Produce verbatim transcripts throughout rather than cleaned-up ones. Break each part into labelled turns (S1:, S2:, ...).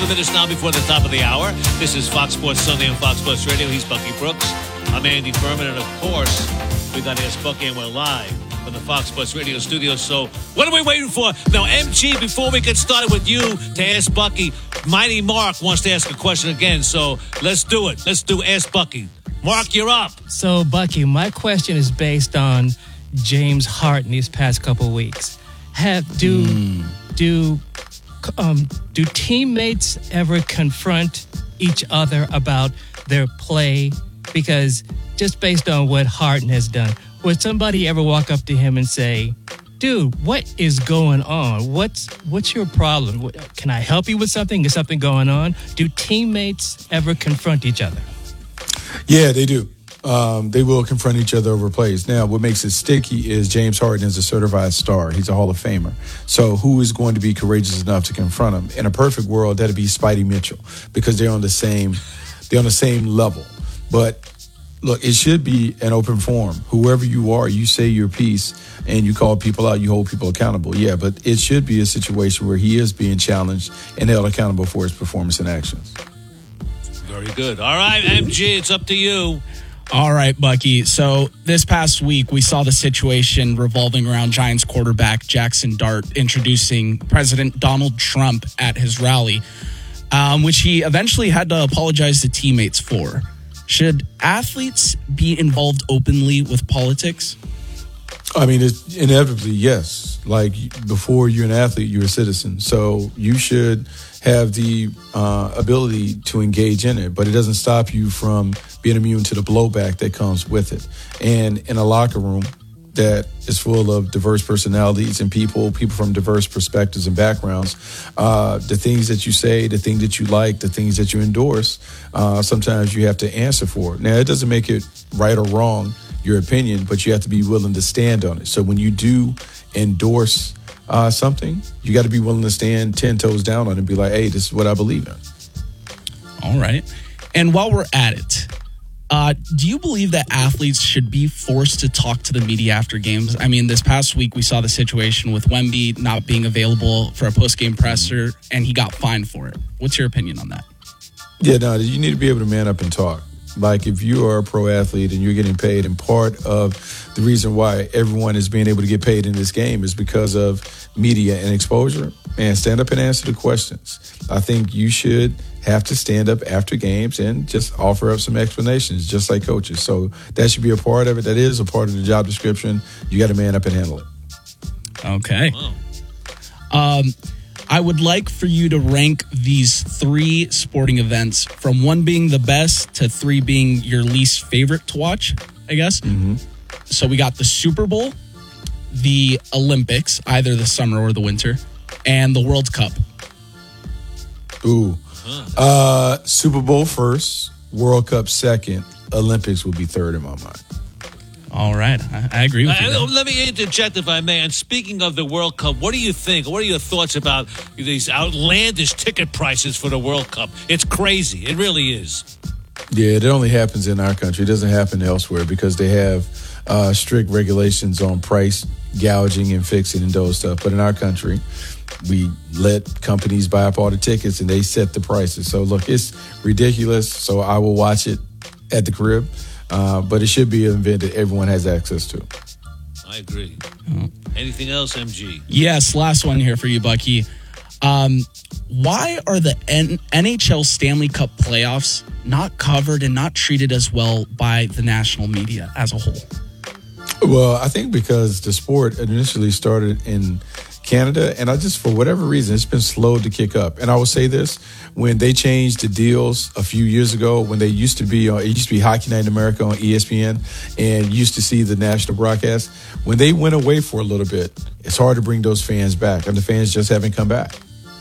S1: minutes now before the top of the hour. This is Fox Sports Sunday on Fox Sports Radio. He's Bucky Brooks. I'm Andy Furman, and of course, we got to Ask Bucky, and we're live from the Fox Sports Radio studio. So, what are we waiting for? Now, M G, before we get started with you to Ask Bucky, Mighty Mark wants to ask a question again. So, let's do it. Let's do Ask Bucky. Mark, you're up.
S2: So, Bucky, my question is based on James Harden these past couple of weeks. Have do mm. do um, do teammates ever confront each other about their play? Because just based on what Harden has done, would somebody ever walk up to him and say, dude, what is going on? What's what's your problem? What, can I help you with something? Is something going on? Do teammates ever confront each other?
S3: Yeah, they do. Um, they will confront each other over plays. Now, what makes it sticky is James Harden is a certified star. He's a Hall of Famer. So who is going to be courageous enough to confront him? In a perfect world, that'd be Spidey Mitchell, because they're on the same they're on the same level. But look, it should be an open forum. Whoever you are, you say your piece and you call people out, you hold people accountable. Yeah, but it should be a situation where he is being challenged and held accountable for his performance and actions.
S1: Very good. All right, M G, it's up to you.
S4: All right, Bucky. So this past week, we saw the situation revolving around Giants quarterback Jackson Dart introducing President Donald Trump at his rally, um, which he eventually had to apologize to teammates for. Should athletes be involved openly with politics?
S3: I mean, it's inevitably, yes. Like, before you're an athlete, you're a citizen. So you should have the uh, ability to engage in it, but it doesn't stop you from being immune to the blowback that comes with it. And in a locker room that is full of diverse personalities and people, people from diverse perspectives and backgrounds, uh, the things that you say, the things that you like, the things that you endorse, uh, sometimes you have to answer for it. Now, it doesn't make it right or wrong, your opinion, but you have to be willing to stand on it. So when you do endorse uh, something, you got to be willing to stand ten toes down on it and be like, hey, this is what I believe in.
S4: All right. And while we're at it, Uh, do you believe that athletes should be forced to talk to the media after games? I mean, this past week we saw the situation with Wemby not being available for a post-game presser, and he got fined for it. What's your opinion on that?
S3: Yeah, no, you need to be able to man up and talk. Like, if you are a pro athlete and you're getting paid, and part of the reason why everyone is being able to get paid in this game is because of media and exposure, man, stand up and answer the questions. I think you should have to stand up after games and just offer up some explanations, just like coaches. So that should be a part of it. That is a part of the job description. You got to man up and handle it.
S4: Okay. Wow. Um, I would like for you to rank these three sporting events from one being the best to three being your least favorite to watch, I guess. Mm-hmm. So we got the Super Bowl, the Olympics, either the summer or the winter, and the World Cup.
S3: Ooh. Uh, Super Bowl first, World Cup second, Olympics will be third in my mind.
S4: All right. I, I agree with you.
S1: Uh, let me interject, if I may. And speaking of the World Cup, what do you think? What are your thoughts about these outlandish ticket prices for the World Cup? It's crazy. It really is.
S3: Yeah, it only happens in our country. It doesn't happen elsewhere because they have uh, strict regulations on price gouging and fixing and those stuff. But in our country, we let companies buy up all the tickets and they set the prices. So, look, it's ridiculous. So I will watch it at the crib. Uh, but it should be an event that everyone has access to.
S1: I agree. Oh. Anything else, M G?
S4: Yes, last one here for you, Bucky. Um, why are the N- NHL Stanley Cup playoffs not covered and not treated as well by the national media as a whole?
S3: Well, I think because the sport initially started in Canada, and I just, for whatever reason, it's been slow to kick up. And I will say this, when they changed the deals a few years ago, when they used to be on, it used to be Hockey Night in America on E S P N, and used to see the national broadcast, when they went away for a little bit, it's hard to bring those fans back, and the fans just haven't come back.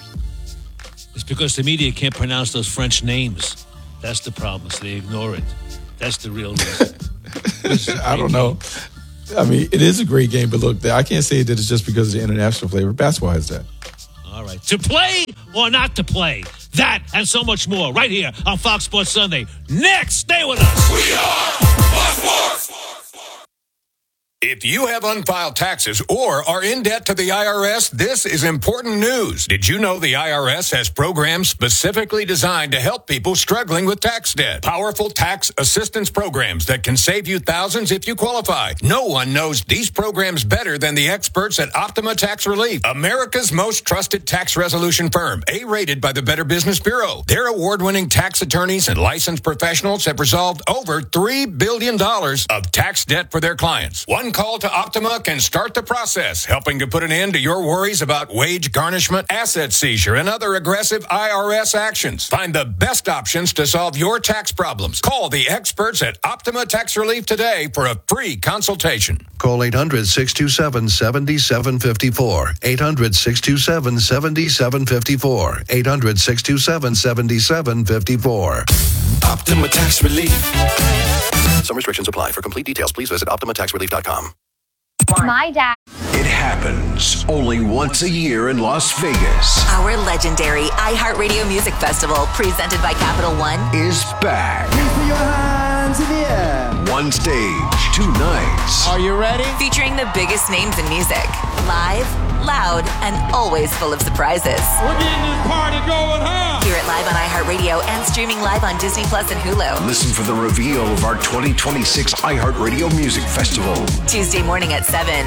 S1: It's because the media can't pronounce those French names. That's the problem, so they ignore it. That's the real reason.
S3: I don't know. I mean, it is a great game, but look, I can't say that it's just because of the international flavor. Basketball has that.
S1: All right. To play or not to play? That and so much more right here on Fox Sports Sunday. Next, stay with us. We are Fox Sports.
S5: If you have unfiled taxes or are in debt to the I R S, this is important news. Did you know the I R S has programs specifically designed to help people struggling with tax debt? Powerful tax assistance programs that can save you thousands if you qualify. No one knows these programs better than the experts at Optima Tax Relief, America's most trusted tax resolution firm, A-rated by the Better Business Bureau. Their award-winning tax attorneys and licensed professionals have resolved over three billion dollars of tax debt for their clients. One call to Optima can start the process, helping to put an end to your worries about wage garnishment, asset seizure, and other aggressive I R S actions. Find the best options to solve your tax problems. Call the experts at Optima Tax Relief today for a free consultation.
S6: Call eight hundred, six two seven, seven seven five four. eight hundred, six two seven, seven seven five four. eight hundred, six two seven, seven seven five four.
S7: Optima Tax Relief.
S6: Some restrictions apply. For complete details, please visit optima tax relief dot com.
S8: My dad.
S7: It happens only once a year in Las Vegas.
S9: Our legendary iHeartRadio Music Festival, presented by Capital One,
S7: is back.
S10: Please put your hands in the air.
S7: One stage, two nights.
S10: Are you ready?
S9: featuring the biggest names in music. Live, loud, and always full of surprises.
S10: We're getting this party going, huh?
S9: Hear it live on iHeartRadio and streaming live on Disney Plus and Hulu.
S7: Listen for the reveal of our twenty twenty-six iHeartRadio Music Festival.
S9: Tuesday morning at seven.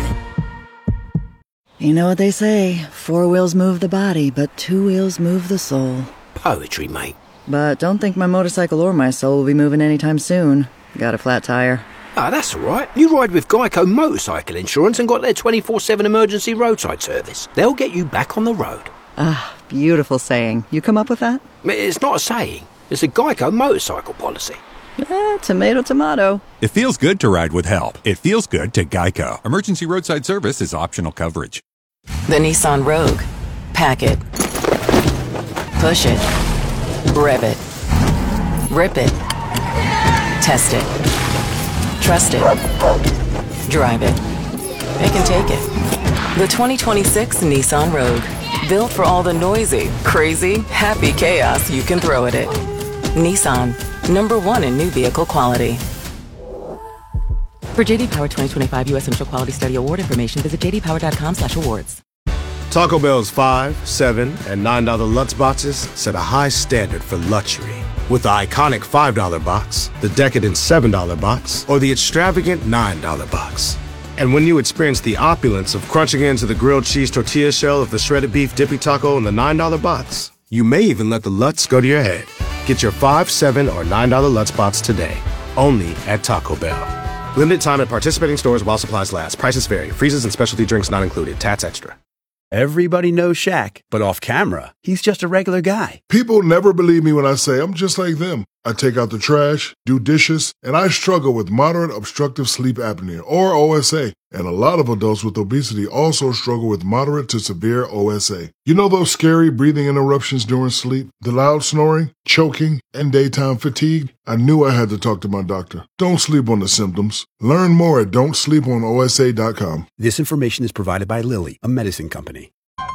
S11: You know what they say, four wheels move the body, but two wheels move the soul.
S12: Poetry, mate.
S11: But don't think my motorcycle or my soul will be moving anytime soon. Got a flat tire.
S12: Ah, oh, that's all right. You ride with Geico Motorcycle Insurance and got their twenty-four seven emergency roadside service. They'll get you back on the road.
S11: Ah, beautiful saying. You come up with that?
S12: It's not a saying. It's a Geico motorcycle policy.
S11: Eh, tomato, tomato.
S13: It feels good to ride with help. It feels good to Geico. Emergency roadside service is optional coverage.
S14: The Nissan Rogue. Pack it. Push it. Rev it. Rip it. Test it. Trust it. Drive it. It can take it. The twenty twenty-six Nissan Rogue. Built for all the noisy, crazy, happy chaos you can throw at it. Nissan. Number one in new vehicle quality. For J D Power twenty twenty-five U S Initial Quality Study Award information, visit j d power dot com slash awards.
S15: Taco Bell's five, seven, and nine dollar Lutz boxes set a high standard for luxury. With the iconic five dollar box, the decadent seven dollar box, or the extravagant nine dollar box. And when you experience the opulence of crunching into the grilled cheese tortilla shell of the shredded beef dippy taco in the nine dollar box, you may even let the Lutz go to your head. Get your five, seven, or nine dollar Lutz box today, only at Taco Bell. Limited time at participating stores while supplies last. Prices vary. Freezes and specialty drinks not included. Tats extra.
S16: Everybody knows Shaq, but off camera, he's just a regular guy.
S17: People never believe me when I say I'm just like them. I take out the trash, do dishes, and I struggle with moderate obstructive sleep apnea, or O S A. And a lot of adults with obesity also struggle with moderate to severe O S A. You know those scary breathing interruptions during sleep, the loud snoring, choking, and daytime fatigue? I knew I had to talk to my doctor. Don't sleep on the symptoms. Learn more at don't sleep on O S A dot com.
S16: This information is provided by Lilly, a medicine company.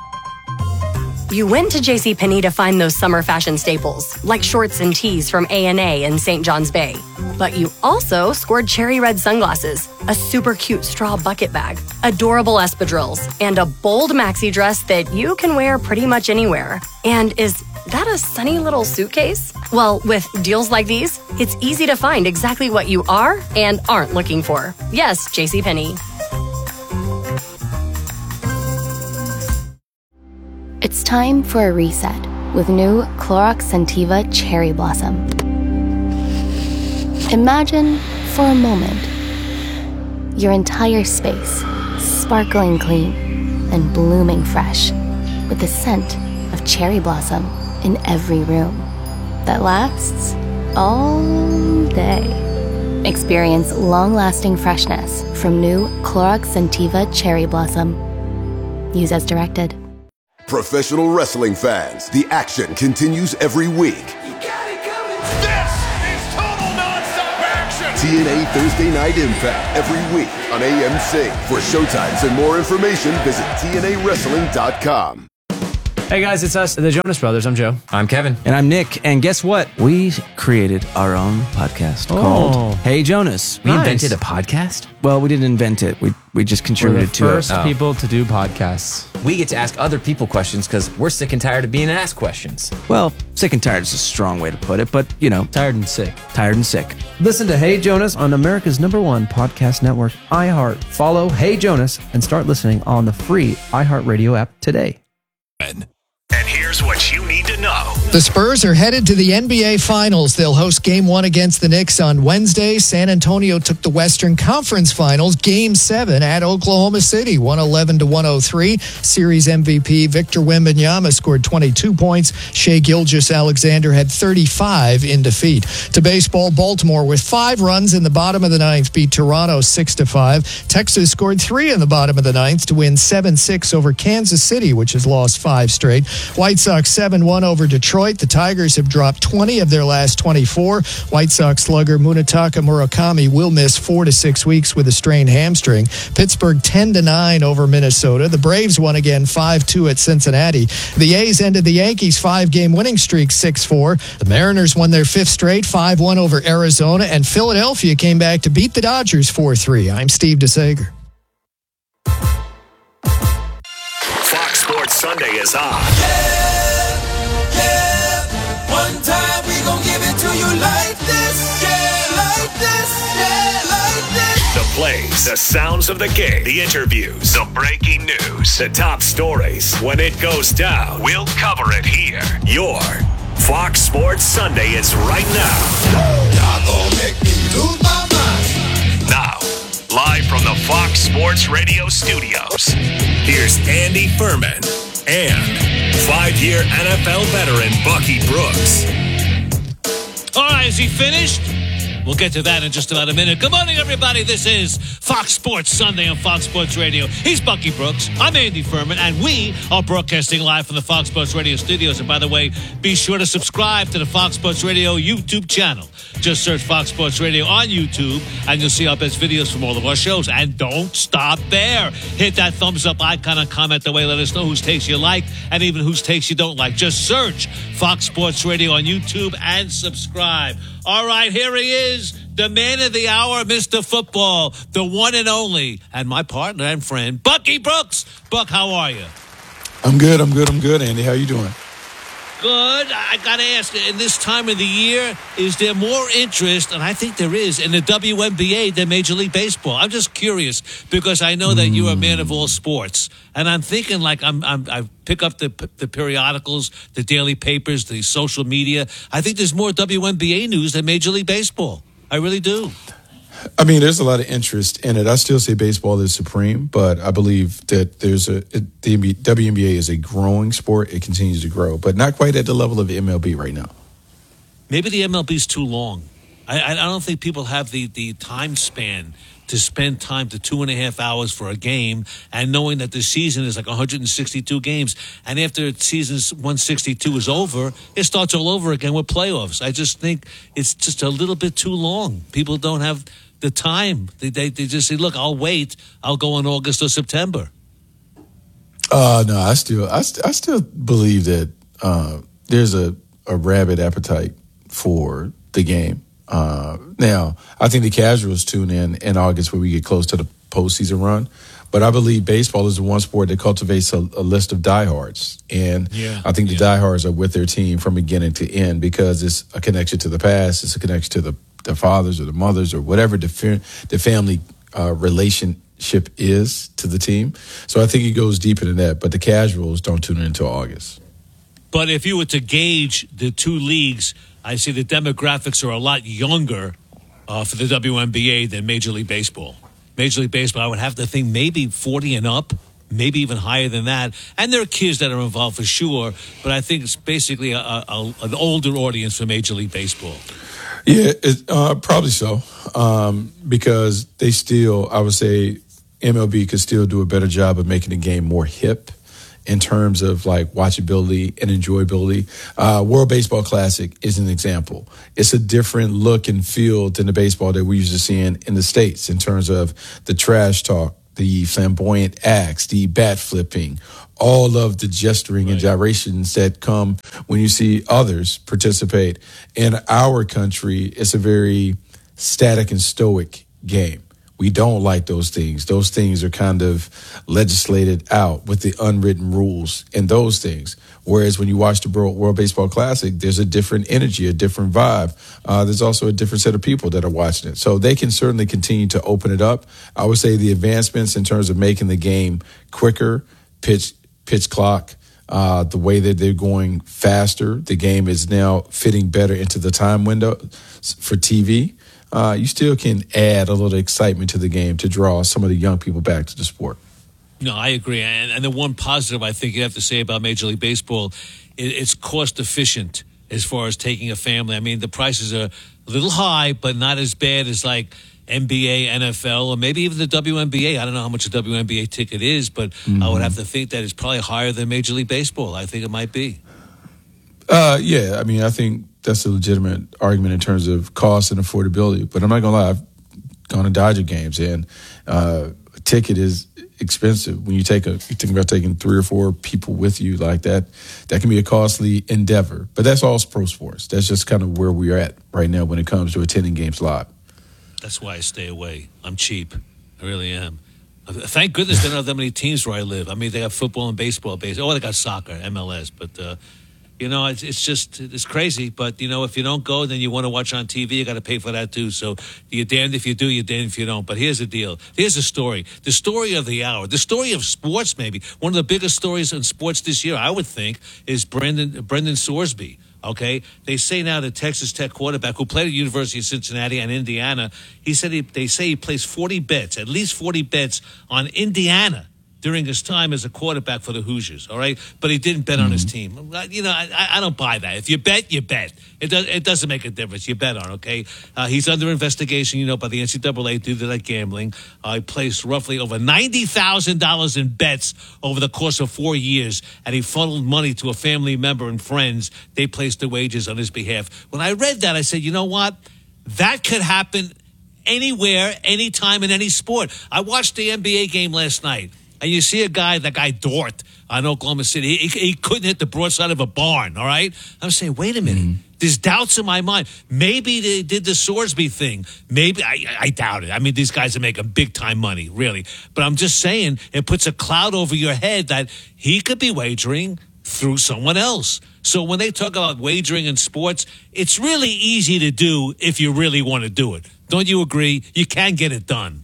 S18: You went to JCPenney to find those summer fashion staples, like shorts and tees from A and A in Saint John's Bay. But you also scored cherry red sunglasses, a super cute straw bucket bag, adorable espadrilles, and a bold maxi dress that you can wear pretty much anywhere. And is that a sunny little suitcase? Well, with deals like these, it's easy to find exactly what you are and aren't looking for. Yes, JCPenney.
S8: It's time for a reset with new Clorox Scentiva Cherry Blossom. Imagine, for a moment, your entire space sparkling clean and blooming fresh with the scent of cherry blossom in every room that lasts all day. Experience long-lasting freshness from new Clorox Scentiva Cherry Blossom. Use as directed.
S19: Professional wrestling fans, the action continues every week.
S20: You got it coming. This is total nonstop action.
S19: T N A Thursday Night Impact every week on A M C. For showtimes and more information, visit T N A wrestling dot com.
S21: Hey guys, it's us, the Jonas Brothers. I'm Joe.
S22: I'm Kevin.
S21: And I'm Nick. And guess what? We created our own podcast
S22: Oh.
S21: called Hey Jonas.
S22: We invented a podcast?
S21: Well, we didn't invent it. We we just
S22: We're
S21: contributed
S22: the
S21: to
S22: first
S21: it.
S22: people to do podcasts. We get to ask other people questions because we're sick and tired of being asked questions.
S21: Well, sick and tired is a strong way to put it, but you know,
S22: Tired and sick.
S21: tired and sick.
S23: Listen to Hey Jonas on America's number one podcast network, iHeart. Follow Hey Jonas and start listening on the free iHeartRadio app today.
S5: And here's what you need to know.
S24: The Spurs are headed to the N B A Finals. They'll host Game one against the Knicks on Wednesday. San Antonio took the Western Conference Finals, Game seven at Oklahoma City, one eleven to one oh three. Series M V P Victor Wembanyama scored twenty-two points. Shai Gilgeous-Alexander had thirty-five in defeat. To baseball, Baltimore with five runs in the bottom of the ninth beat Toronto six to five. Texas scored three in the bottom of the ninth to win seven six over Kansas City, which has lost five straight. White Sox seven one over Detroit. The Tigers have dropped twenty of their last twenty-four. White Sox slugger Munetaka Murakami will miss four to six weeks with a strained hamstring. Pittsburgh ten to nine over Minnesota. The Braves won again five two at Cincinnati. The A's ended the Yankees' five-game winning streak six four. The Mariners won their fifth straight five one over Arizona. And Philadelphia came back to beat the Dodgers four three. I'm Steve DeSager.
S5: Fox Sports Sunday is on.
S20: One time we gon' give it to you like this, yeah, like this, yeah, like this.
S5: The plays, the sounds of the game, the interviews, the breaking news, the top stories. When it goes down, we'll cover it here. Your Fox Sports Sunday is right now.
S20: Y'all gon' make me lose my mind.
S5: Now, live from the Fox Sports Radio studios, here's Andy Furman and five-year N F L veteran Bucky Brooks.
S1: All right, is he finished? We'll get to that in just about a minute. Good morning, everybody. This is Fox Sports Sunday on Fox Sports Radio. He's Bucky Brooks. I'm Andy Furman, and we are broadcasting live from the Fox Sports Radio studios. And by the way, be sure to subscribe to the Fox Sports Radio YouTube channel. Just search Fox Sports Radio on YouTube, and you'll see our best videos from all of our shows. And don't stop there. Hit that thumbs up icon and comment the way. Let us know whose takes you like and even whose takes you don't like. Just search Fox Sports Radio on YouTube and subscribe. All right, here he is, the man of the hour, Mister Football, the one and only, and my partner and friend, Bucky Brooks. Buck, how are you?
S3: I'm good, I'm good, I'm good, Andy. How you doing?
S1: Good. I got to ask, in this time of the year, is there more interest, and I think there is, in the W N B A than Major League Baseball? I'm just curious because I know that you're a man of all sports, and I'm thinking like I'm, I'm I pick up the the periodicals, the daily papers, the social media. I think there's more W N B A news than Major League Baseball. I really do.
S3: I mean, there's a lot of interest in it. I still say baseball is supreme, but I believe that there's a it, the W N B A is a growing sport. It continues to grow, but not quite at the level of M L B right now.
S1: Maybe the M L B is too long. I, I don't think people have the, the time span to spend time to two and a half hours for a game, and knowing that the season is like one hundred sixty-two games, and after season one sixty-two is over, it starts all over again with playoffs. I just think it's just a little bit too long. People don't have the time. They, they, they just say, look, I'll wait. I'll go in August or September.
S3: Uh, no, I still, I, st- I still believe that uh, there's a, a rabid appetite for the game. Uh, now, I think the casuals tune in in August when we get close to the postseason run. But I believe baseball is the one sport that cultivates a, a list of diehards. And
S1: yeah,
S3: I think the
S1: yeah.
S3: diehards are with their team from beginning to end because it's a connection to the past. It's a connection to the, the fathers or the mothers or whatever the, fa- the family uh, relationship is to the team. So I think it goes deeper than that. But the casuals don't tune in until August.
S1: But if you were to gauge the two leagues, I see the demographics are a lot younger uh, for the W N B A than Major League Baseball. Major League Baseball, I would have to think maybe forty and up, maybe even higher than that. And there are kids that are involved for sure, but I think it's basically a, a, an older audience for Major League Baseball.
S3: Yeah, it, uh, probably so, um, because they still, I would say, M L B could still do a better job of making the game more hip in terms of like watchability and enjoyability. Uh, World Baseball Classic is an example. It's a different look and feel than the baseball that we used to see in, in the States in terms of the trash talk, the flamboyant acts, the bat flipping, all of the gesturing right. and gyrations that come when you see others participate. In our country, it's a very static and stoic game. We don't like those things. Those things are kind of legislated out with the unwritten rules and those things. Whereas when you watch the World, World Baseball Classic, there's a different energy, a different vibe. Uh, there's also a different set of people that are watching it. So they can certainly continue to open it up. I would say the advancements in terms of making the game quicker, pitch, pitch clock, uh, the way that they're going faster, the game is now fitting better into the time window for T V. Uh, you still can add a little excitement to the game to draw some of the young people back to the sport.
S1: No, I agree. And, and the one positive I think you have to say about Major League Baseball, it, it's cost efficient as far as taking a family. I mean, the prices are a little high, but not as bad as like N B A, N F L, or maybe even the W N B A. I don't know how much a W N B A ticket is, but mm-hmm. I would have to think that it's probably higher than Major League Baseball. I think it might be.
S3: Uh, yeah, I mean, I think that's a legitimate argument in terms of cost and affordability. But I'm not going to lie, I've gone to Dodger games, and uh, a ticket is expensive. When you take a, you think about taking three or four people with you like that, that can be a costly endeavor. But that's all pro sports. That's just kind of where we're at right now when it comes to attending games live.
S1: That's why I stay away. I'm cheap. I really am. Thank goodness they don't have that many teams where I live. I mean, they got football and baseball. baseball. Oh, they got soccer, M L S. But, uh, you know, it's, it's just, it's crazy. But, you know, if you don't go, then you want to watch on T V, you got to pay for that too. So you're damned if you do, you're damned if you don't. But here's the deal. Here's the story. The story of the hour. The story of sports, maybe. One of the biggest stories in sports this year, I would think, is Brendan, Brendan Sorsby. Okay, they say now the Texas Tech quarterback who played at the University of Cincinnati and Indiana, he said he, they say he placed forty bets, at least forty bets on Indiana during his time as a quarterback for the Hoosiers, all right? But he didn't bet mm-hmm. on his team. You know, I, I don't buy that. If you bet, you bet. It, does, it doesn't make a difference. You bet on, okay? Uh, he's under investigation, you know, by the N C double A due to that gambling. Uh, he placed roughly over ninety thousand dollars in bets over the course of four years, and he funneled money to a family member and friends. They placed the wages on his behalf. When I read that, I said, you know what? That could happen anywhere, anytime, in any sport. I watched the N B A game last night. And you see a guy, that guy Dort on Oklahoma City, he, he couldn't hit the broadside of a barn, all right? I'm saying, wait a minute. Mm-hmm. There's doubts in my mind. Maybe they did the Sorsby thing. Maybe. I, I doubt it. I mean, these guys are making big-time money, really. But I'm just saying, it puts a cloud over your head that he could be wagering through someone else. So when they talk about wagering in sports, it's really easy to do if you really want to do it. Don't you agree? You can get it done.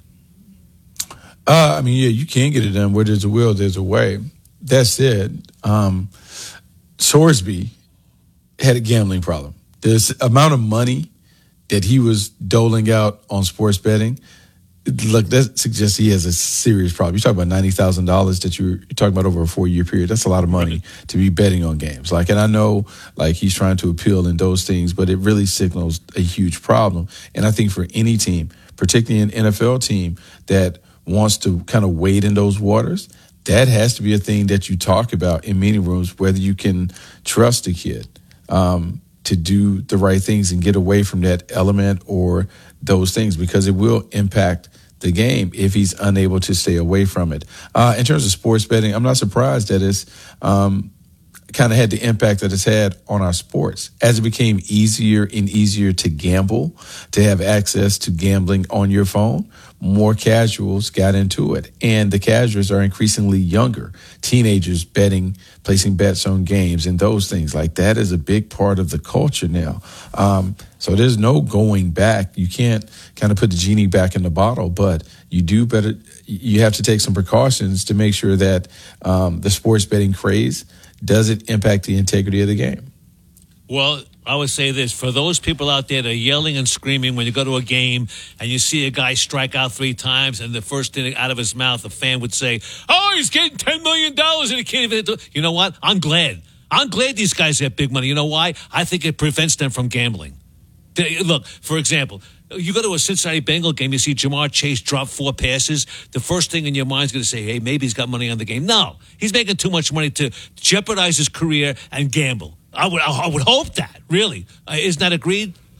S3: Uh, I mean, yeah, you can get it done. Where there's a will, there's a way. That said, um, Sorsby had a gambling problem. The amount of money that he was doling out on sports betting, look, that suggests he has a serious problem. You're talking about ninety thousand dollars that you're, you're talking about over a four-year period. That's a lot of money right. to be betting on games. Like, and I know, like, he's trying to appeal in those things, but it really signals a huge problem. And I think for any team, particularly an N F L team that wants to kind of wade in those waters, that has to be a thing that you talk about in meeting rooms, whether you can trust a kid um, to do the right things and get away from that element or those things, because it will impact the game if he's unable to stay away from it. Uh, in terms of sports betting, I'm not surprised that it's um, kind of had the impact that it's had on our sports. As it became easier and easier to gamble, to have access to gambling on your phone, more casuals got into it. And the casuals are increasingly younger. Teenagers betting, placing bets on games and those things. Like, that is a big part of the culture now. Um, so there's no going back. You can't kind of put the genie back in the bottle, but you do better. You have to take some precautions to make sure that um, the sports betting craze doesn't impact the integrity of the game.
S1: Well, I would say this. For those people out there that are yelling and screaming when you go to a game and you see a guy strike out three times and the first thing out of his mouth, a fan would say, oh, he's getting ten million dollars and he can't even do it. You know what? I'm glad. I'm glad these guys have big money. You know why? I think it prevents them from gambling. Look, for example, you go to a Cincinnati Bengal game, you see Jamar Chase drop four passes. The first thing in your mind is going to say, hey, maybe he's got money on the game. No, he's making too much money to jeopardize his career and gamble. I would I would hope that, really. Uh, isn't that agreed?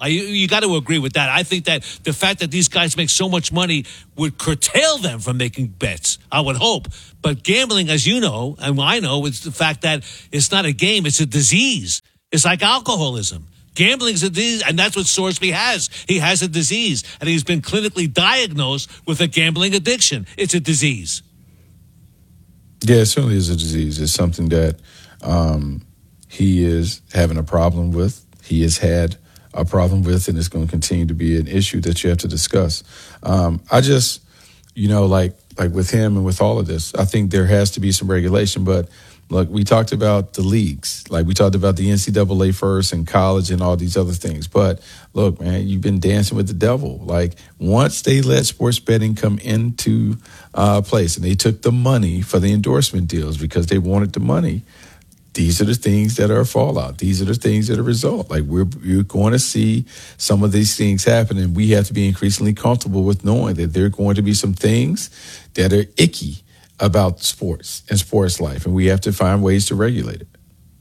S1: Uh, you you got to agree with that. I think that the fact that these guys make so much money would curtail them from making bets, I would hope. But gambling, as you know, and I know, is the fact that it's not a game, it's a disease. It's like alcoholism. Gambling is a disease, and that's what Sorsby has. He has a disease, and he's been clinically diagnosed with a gambling addiction. It's a disease.
S3: Yeah, it certainly is a disease. It's something that um, he is having a problem with. He has had a problem with, and it's going to continue to be an issue that you have to discuss. Um, I just, you know, like like with him and with all of this, I think there has to be some regulation. But look, we talked about the leagues. Like we talked about the N C double A first and college and all these other things. But look, man, you've been dancing with the devil. Like once they let sports betting come into uh, place and they took the money for the endorsement deals because they wanted the money, these are the things that are fallout. These are the things that are result. Like we're, you're going to see some of these things happen, and we have to be increasingly comfortable with knowing that there are going to be some things that are icky about sports and sports life, and we have to find ways to regulate it.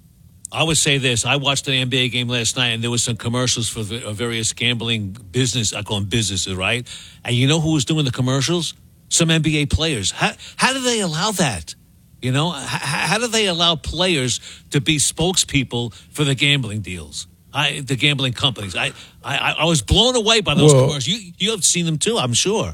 S1: I would say this. I watched an N B A game last night, and there was some commercials for the, uh, various gambling business. I call them businesses, right? And you know who was doing the commercials? Some N B A players. How, how do they allow that? You know, how, how do they allow players to be spokespeople for the gambling deals? I, the gambling companies. I, I, I was blown away by those
S3: Well,
S1: commercials. You, you have seen them too, I'm sure.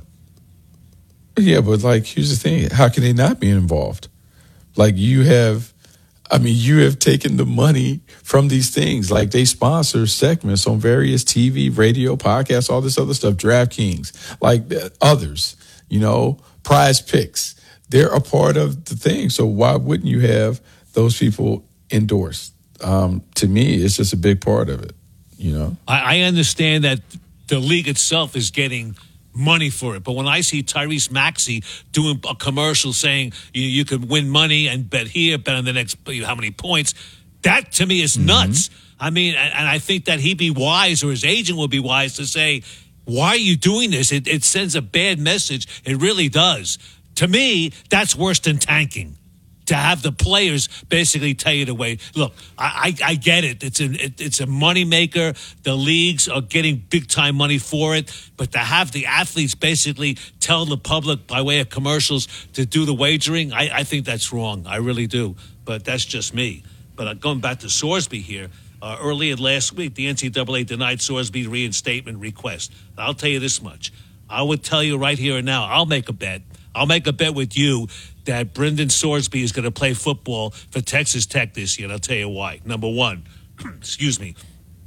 S3: Yeah, but like, here's the thing. How can they not be involved? Like you have, I mean, you have taken the money from these things. Like they sponsor segments on various T V, radio, podcasts, all this other stuff, DraftKings, like uh, others, you know, Prize Picks. They're a part of the thing. So why wouldn't you have those people endorsed? Um, to me, it's just a big part of it, you know?
S1: I, I understand that the league itself is getting money for it. But when I see Tyrese Maxey doing a commercial saying you, you could win money and bet here, bet on the next how many points, that to me is nuts. Mm-hmm. I mean, and, and I think that he'd be wise, or his agent would be wise, to say, why are you doing this? It, it sends a bad message. It really does. To me, that's worse than tanking. To have the players basically tell you to wait. Look, I, I, I get it. It's a it, it's a moneymaker. The leagues are getting big time money for it. But to have the athletes basically tell the public by way of commercials to do the wagering, I, I think that's wrong. I really do. But that's just me. But uh, going back to Sorsby here, uh, earlier last week, the N C double A denied Sorsby's reinstatement request. And I'll tell you this much. I would tell you right here and now, I'll make a bet. I'll make a bet with you that Brendan Sorsby is going to play football for Texas Tech this year, and I'll tell you why. Number one, excuse me,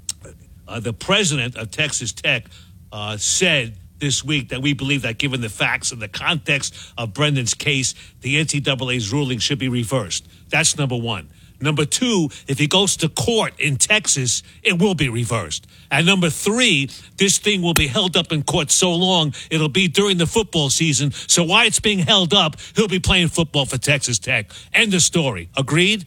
S1: uh, the president of Texas Tech uh, said this week that we believe that given the facts and the context of Brendan's case, the N C double A's ruling should be reversed. That's number one. Number two, if he goes to court in Texas, it will be reversed. And number three, this thing will be held up in court so long, it'll be during the football season. So while it's being held up, he'll be playing football for Texas Tech. End of story. Agreed?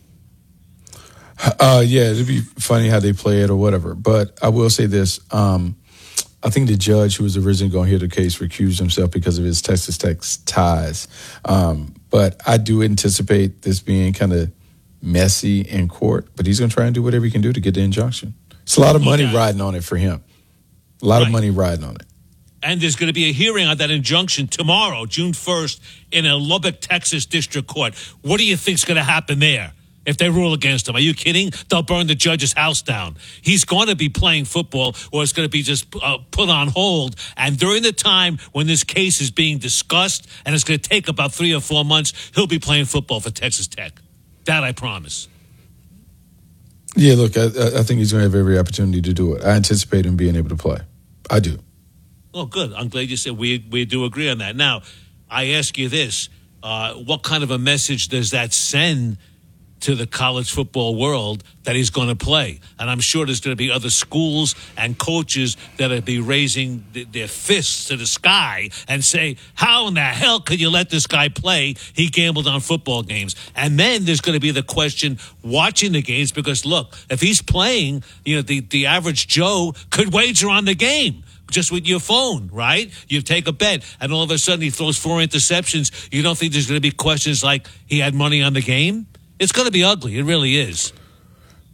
S3: Uh, yeah, it'd be funny how they play it or whatever. But I will say this. Um, I think the judge who was originally going to hear the case recused himself because of his Texas Tech ties. Um, but I do anticipate this being kind of messy in court, but he's going to try and do whatever he can do to get the injunction. It's a lot of money okay. riding on it for him. A lot right. of money riding on it.
S1: And there's going to be a hearing on that injunction tomorrow, June first, in a Lubbock, Texas district court. What do you think's going to happen there if they rule against him? Are you kidding? They'll burn the judge's house down. He's going to be playing football, or it's going to be just uh, put on hold. And during the time when this case is being discussed, and it's going to take about three or four months, he'll be playing football for Texas Tech. That I promise.
S3: Yeah, look, I, I think he's going to have every opportunity to do it. I anticipate him being able to play. I do.
S1: Oh, good. I'm glad you said we we do agree on that. Now, I ask you this. Uh, what kind of a message does that send to the college football world that he's going to play? And I'm sure there's going to be other schools and coaches that will be raising th- their fists to the sky and say, how in the hell could you let this guy play? He gambled on football games. And then there's going to be the question watching the games, because, look, if he's playing, you know, the, the average Joe could wager on the game. Just with your phone, right? You take a bet, and all of a sudden he throws four interceptions. You don't think there's going to be questions like he had money on the game? It's going to be ugly. It really is.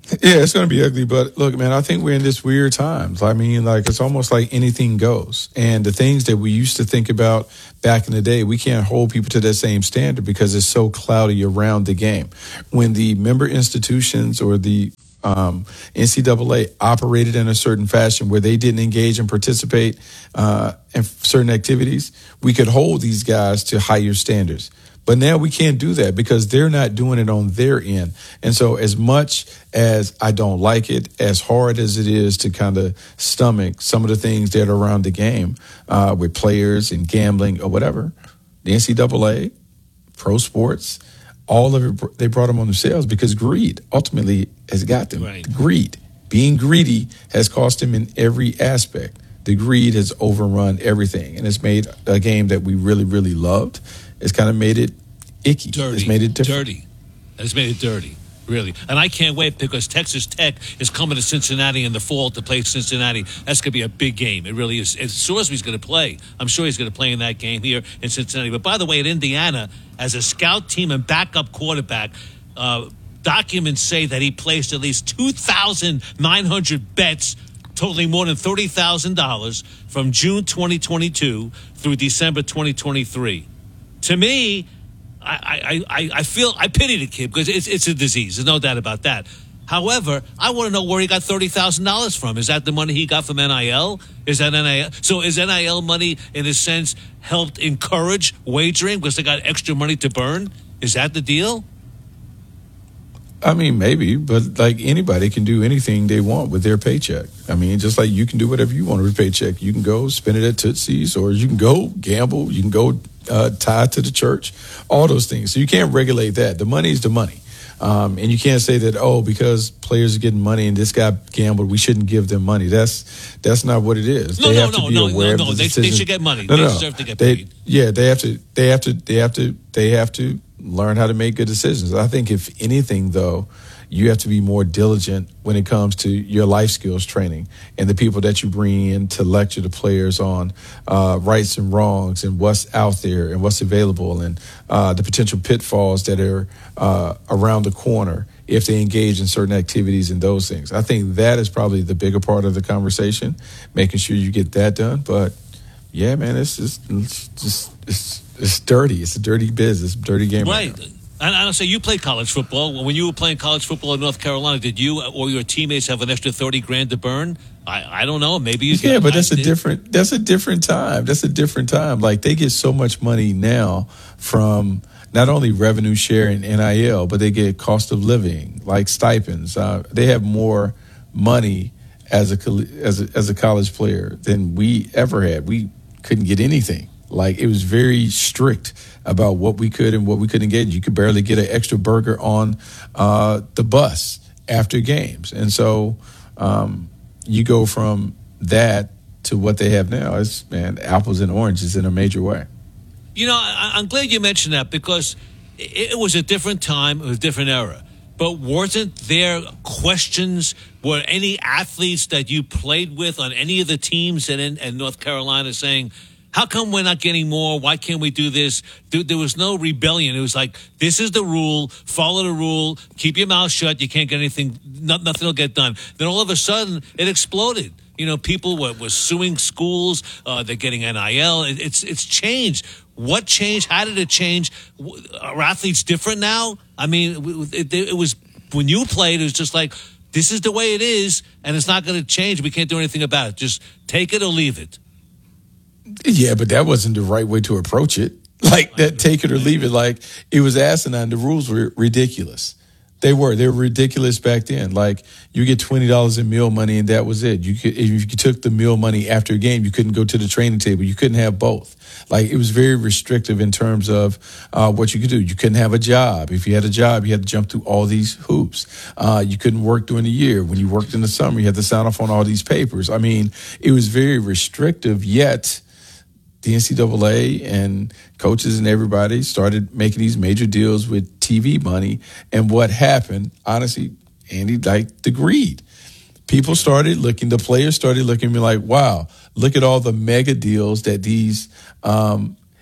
S3: Yeah, it's going to be ugly, but look, man, I think we're in this weird times. I mean, like, it's almost like anything goes. And the things that we used to think about back in the day, we can't hold people to that same standard because it's so cloudy around the game. When the member institutions or the um, N C double A operated in a certain fashion where they didn't engage and participate uh, in certain activities, we could hold these guys to higher standards. But now we can't do that because they're not doing it on their end. And so as much as I don't like it, as hard as it is to kind of stomach some of the things that are around the game uh, with players and gambling or whatever, the N C double A, pro sports, all of it, they brought them on themselves because greed ultimately has got them.
S1: Right.
S3: Greed. Being greedy has cost them in every aspect. The greed has overrun everything, and it's made a game that we really, really loved. It's kind of made it icky.
S1: Dirty.
S3: It's made it different.
S1: Dirty. It's made it dirty, really. And I can't wait because Texas Tech is coming to Cincinnati in the fall to play Cincinnati. That's going to be a big game. It really is. It's Sorsby's going to play. I'm sure he's going to play in that game here in Cincinnati. But by the way, at Indiana, as a scout team and backup quarterback, uh, documents say that he placed at least two thousand nine hundred bets totaling more than thirty thousand dollars from June twenty twenty-two through December twenty twenty-three. To me, I, I, I, I feel I pity the kid because it's it's a disease. There's no doubt about that. However, I want to know where he got thirty thousand dollars from. Is that the money he got from N I L? Is that N I L? So is N I L money, in a sense, helped encourage wagering because they got extra money to burn? Is that the deal?
S3: I mean, maybe, but like anybody can do anything they want with their paycheck. I mean, just like you can do whatever you want with your paycheck. You can go spend it at Tootsie's, or you can go gamble. You can go uh, tie to the church, all those things. So you can't regulate that. The money is the money. Um, and you can't say that, oh, because players are getting money and this guy gambled, we shouldn't give them money. That's that's not what it is.
S1: No,
S3: they
S1: no,
S3: have
S1: no,
S3: to be
S1: no,
S3: aware
S1: no,
S3: of
S1: no.
S3: the
S1: They, they
S3: decisions.
S1: should get money.
S3: No,
S1: they
S3: no.
S1: deserve to get
S3: they,
S1: paid.
S3: Yeah, they have to. They have to. They have to. They have to learn how to make good decisions. I think, if anything, though, you have to be more diligent when it comes to your life skills training and the people that you bring in to lecture the players on uh, rights and wrongs and what's out there and what's available and uh, the potential pitfalls that are uh, around the corner if they engage in certain activities and those things. I think that is probably the bigger part of the conversation, making sure you get that done. But yeah, man, it's just, it's just it's, it's dirty. It's a dirty business, dirty game.
S1: Right.
S3: right
S1: And I'll say you played college football. When you were playing college football in North Carolina, did you or your teammates have an extra thirty grand to burn? I, I don't know. Maybe you.
S3: Yeah,
S1: got,
S3: but that's
S1: I,
S3: a different. That's a different time. That's a different time. Like, they get so much money now from not only revenue share and N I L, but they get cost of living, like stipends. Uh, they have more money as a as a, as a college player than we ever had. We couldn't get anything. Like, it was very strict about what we could and what we couldn't get. You could barely get an extra burger on uh, the bus after games. And so um, you go from that to what they have now. It's, man, apples and oranges in a major way.
S1: You know, I, I'm glad you mentioned that because it, it was a different time, it was a different era. But wasn't there questions? Were any athletes that you played with on any of the teams in, in North Carolina saying, how come we're not getting more? Why can't we do this? There, there was no rebellion. It was like, this is the rule. Follow the rule. Keep your mouth shut. You can't get anything. Not, nothing will get done. Then all of a sudden, it exploded. You know, people were, were suing schools. Uh, they're getting N I L. It, it's it's changed. What changed? How did it change? Are athletes different now? I mean, it, it, it was when you played, it was just like, this is the way it is, and it's not going to change. We can't do anything about it. Just take it or leave it.
S3: Yeah, but that wasn't the right way to approach it. Like, that take it or leave it. Like, it was asinine. The rules were ridiculous. They were. They were ridiculous back then. Like, you get twenty dollars in meal money and that was it. You could, if you took the meal money after a game, you couldn't go to the training table. You couldn't have both. Like, it was very restrictive in terms of uh, what you could do. You couldn't have a job. If you had a job, you had to jump through all these hoops. Uh, you couldn't work during the year. When you worked in the summer, you had to sign off on all these papers. I mean, it was very restrictive, yet the N C double A and coaches and everybody started making these major deals with T V money. And what happened, honestly, Andy, like the greed. People started looking, the players started looking at me like, wow, look at all the mega deals that these um,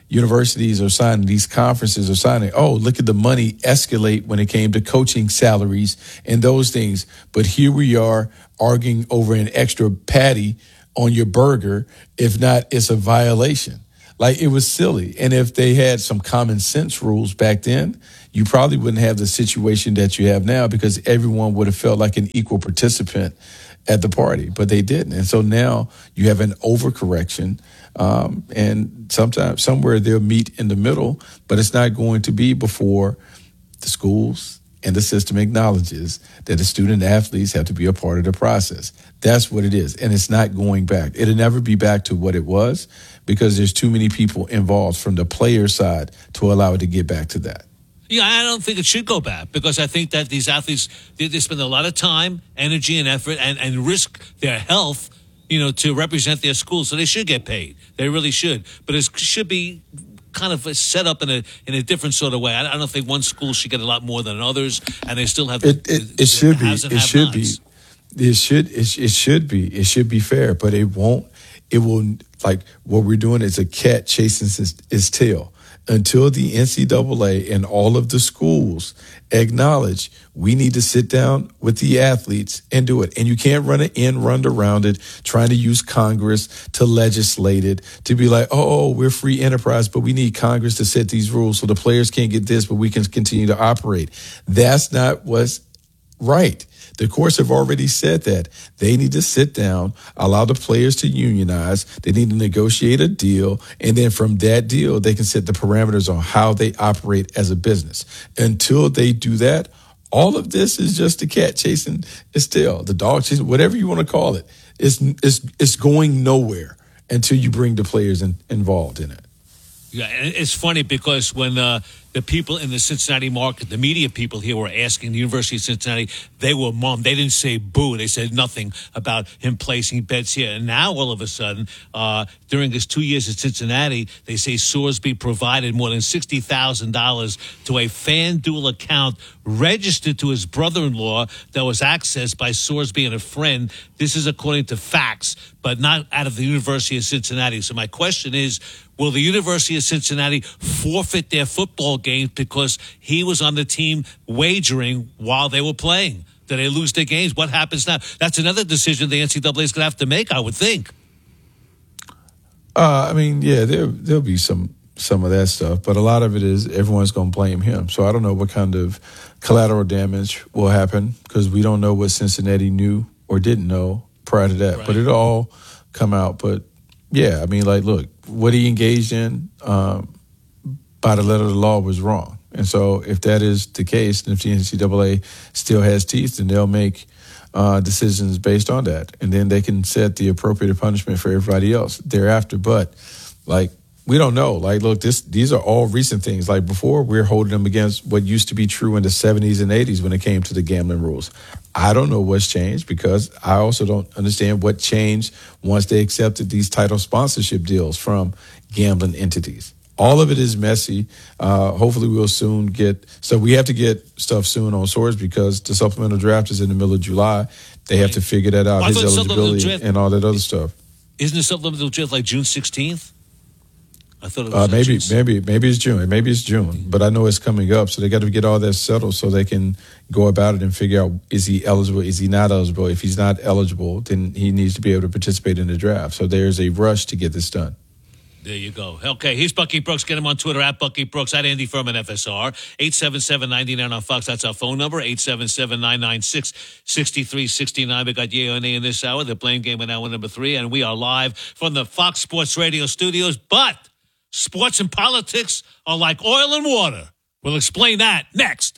S3: universities are signing, these conferences are signing, oh, look at the money escalate when it came to coaching salaries and those things. But here we are arguing over an extra patty on your burger. If not, it's a violation. Like, it was silly. And if they had some common sense rules back then, you probably wouldn't have the situation that you have now, because everyone would have felt like an equal participant at the party, but they didn't. And so now you have an overcorrection. Um, and sometimes somewhere they'll meet in the middle, but it's not going to be before the schools and the system acknowledges that the student athletes have to be a part of the process. That's what it is. And it's not going back. It'll never be back to what it was, because there's too many people involved from the player side to allow it to get back to that.
S1: Yeah, I don't think it should go back, because I think that these athletes, they, they spend a lot of time, energy, and effort, and, and risk their health, you know, to represent their school. So they should get paid. They really should. But it should be kind of set up in a in a different sort of way. I, I don't think one school should get a lot more than others, and they still have the,
S3: it. It,
S1: the,
S3: it should be.
S1: It
S3: should be. It should. It, it should be. It should be fair, but it won't. It will. Like, what we're doing is a cat chasing his, his tail. Until the N C double A and all of the schools acknowledge we need to sit down with the athletes and do it. And you can't run an end run around it, trying to use Congress to legislate it, to be like, oh, we're free enterprise, but we need Congress to set these rules so the players can't get this, but we can continue to operate. That's not what's right. The courts have already said that. They need to sit down, allow the players to unionize. They need to negotiate a deal. And then from that deal, they can set the parameters on how they operate as a business. Until they do that, all of this is just the cat chasing its tail, the dog chasing, whatever you want to call it. It's, it's, it's going nowhere until you bring the players in, involved in it.
S1: Yeah, and it's funny because when uh, the people in the Cincinnati market, the media people here were asking the University of Cincinnati, they were mum. They didn't say boo. They said nothing about him placing bets here. And now, all of a sudden, uh, during his two years at Cincinnati, they say Sorsby provided more than sixty thousand dollars to a FanDuel account registered to his brother-in-law that was accessed by Sorsby and a friend. This is according to facts, but not out of the University of Cincinnati. So my question is, will the University of Cincinnati forfeit their football games because he was on the team wagering while they were playing? Do they lose their games? What happens now? That's another decision the N C double A is going to have to make, I would think.
S3: Uh, I mean, yeah, there, there'll be some some of that stuff, but a lot of it is everyone's going to blame him. So I don't know what kind of collateral damage will happen, because we don't know what Cincinnati knew or didn't know prior to that. Right. But it'll all come out. But, yeah, I mean, like, look, what he engaged in um, by the letter of the law was wrong. And so if that is the case, and if the N C double A still has teeth, then they'll make uh, decisions based on that. And then they can set the appropriate punishment for everybody else thereafter. But, like, we don't know. Like, look, this these are all recent things. Like, before, we're holding them against what used to be true in the seventies and eighties when it came to the gambling rules. I don't know what's changed, because I also don't understand what changed once they accepted these title sponsorship deals from gambling entities. All of it is messy. Uh, hopefully we'll soon get – so we have to get stuff soon on Source, because the supplemental draft is in the middle of July. They have to figure that out, his eligibility and all that other stuff.
S1: Isn't the supplemental draft like June sixteenth? I thought it was
S3: uh, maybe,
S1: June.
S3: maybe, maybe it's June. Maybe it's June, but I know it's coming up. So they got to get all that settled so they can go about it and figure out, is he eligible? Is he not eligible? If he's not eligible, then he needs to be able to participate in the draft. So there's a rush to get this done.
S1: There you go. Okay, he's Bucky Brooks. Get him on Twitter at Bucky Brooks, at Andy Furman F S R. eight seven seven, nine nine on Fox. That's our phone number. eight seven seven, nine nine six, six three six nine. We got Yay or Nay in this hour. The Blame Game in hour number three. And we are live from the Fox Sports Radio studios. But sports and politics are like oil and water. We'll explain that next.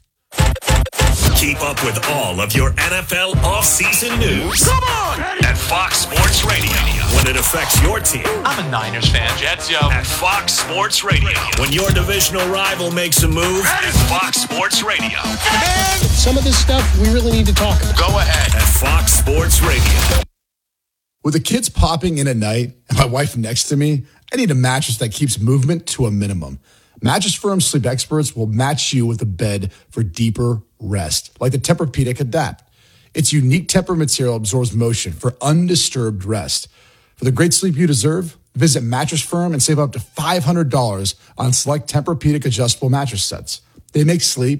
S2: Keep up with all of your N F L offseason news. Come on! At Fox Sports Radio. When it affects your team.
S4: I'm a Niners fan. Jets, yo.
S2: At Fox Sports Radio. When your divisional rival makes a move. At Fox Sports Radio.
S6: And some of this stuff we really need to talk about.
S2: Go ahead. At Fox Sports Radio.
S10: With the kids popping in at night and my wife next to me, I need a mattress that keeps movement to a minimum. Mattress Firm Sleep Experts will match you with a bed for deeper rest, like the Tempur-Pedic Adapt. Its unique Tempur material absorbs motion for undisturbed rest. For the great sleep you deserve, Visit Mattress Firm and save up to five hundred dollars on select Tempur-Pedic adjustable mattress sets. They make sleep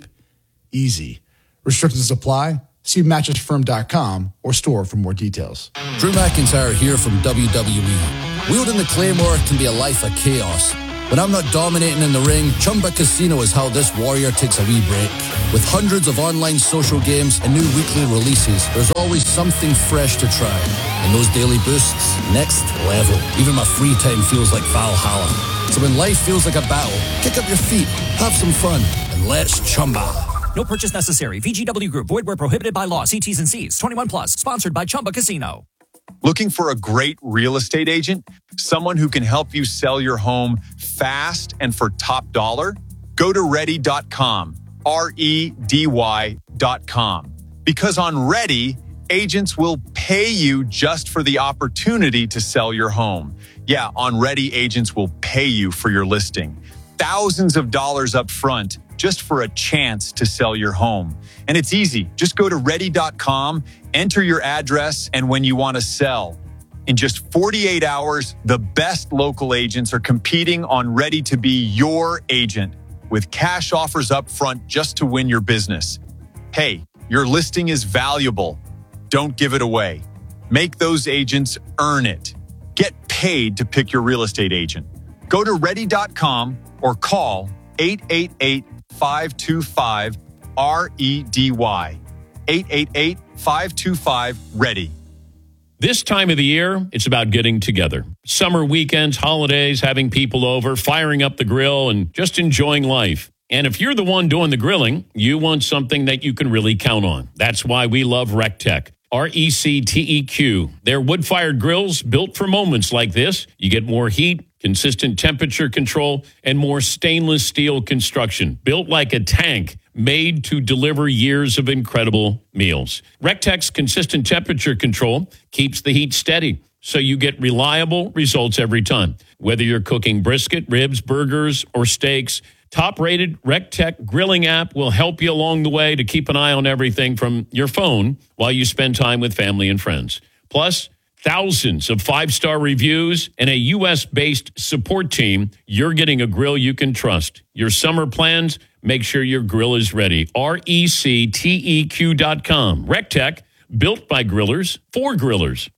S10: easy. Restrictions apply. See mattress firm dot com or store for more details.
S7: Drew McIntyre here from W W E. Wielding the Claymore can be a life of chaos. When I'm not dominating in the ring, Chumba Casino is how this warrior takes a wee break. With hundreds of online social games and new weekly releases, there's always something fresh to try. And those daily boosts, next level. Even my free time feels like Valhalla. So when life feels like a battle, kick up your feet, have some fun, and let's Chumba.
S9: No purchase necessary. V G W Group. Void where prohibited by law. See T's and C's. twenty-one plus. Sponsored by Chumba Casino.
S11: Looking for a great real estate agent? Someone who can help you sell your home fast and for top dollar? Go to ready dot com. R E D Y dot com. Because on Ready, agents will pay you just for the opportunity to sell your home. Yeah, on Ready, agents will pay you for your listing. Thousands of dollars up front just for a chance to sell your home. And it's easy. Just go to ready dot com, enter your address, and when you want to sell. In just forty-eight hours, the best local agents are competing on Ready to be your agent with cash offers up front just to win your business. Hey, your listing is valuable. Don't give it away. Make those agents earn it. Get paid to pick your real estate agent. Go to ready dot com or call eight eight eight, five two five, R E D Y. eight eight eight, five two five, READY.
S12: This time of the year, it's about getting together. Summer weekends, holidays, having people over, firing up the grill, and just enjoying life. And if you're the one doing the grilling, you want something that you can really count on. That's why we love RecTech. R E C T E Q. They're wood-fired grills built for moments like this. You get more heat, consistent temperature control, and more stainless steel construction. Built like a tank, made to deliver years of incredible meals. RecTech's consistent temperature control keeps the heat steady, so you get reliable results every time. Whether you're cooking brisket, ribs, burgers, or steaks, top-rated RecTech grilling app will help you along the way to keep an eye on everything from your phone while you spend time with family and friends. Plus, thousands of five-star reviews and a U S-based support team. You're getting a grill you can trust. Your summer plans, make sure your grill is ready. R E C T E Q dot com. RecTech, built by grillers for grillers.